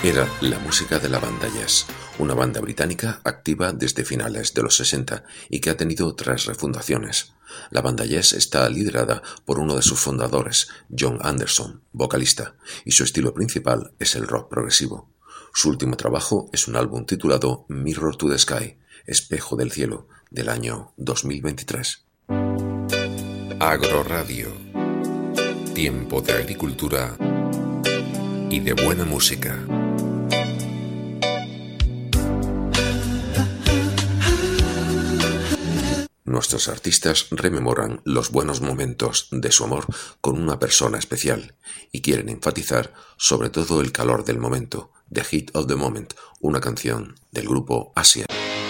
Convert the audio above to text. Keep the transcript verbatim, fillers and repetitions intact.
Era la música de la banda Yes, una banda británica activa desde finales de los sesenta y que ha tenido tres refundaciones. La banda Yes está liderada por uno de sus fundadores, Jon Anderson, vocalista, y su estilo principal es el rock progresivo. Su último trabajo es un álbum titulado Mirror to the Sky, Espejo del Cielo, del año dos mil veintitrés. Agroradio. Tiempo de agricultura y de buena música. Nuestros artistas rememoran los buenos momentos de su amor con una persona especial y quieren enfatizar sobre todo el calor del momento, The Heat of the Moment, una canción del grupo Asia.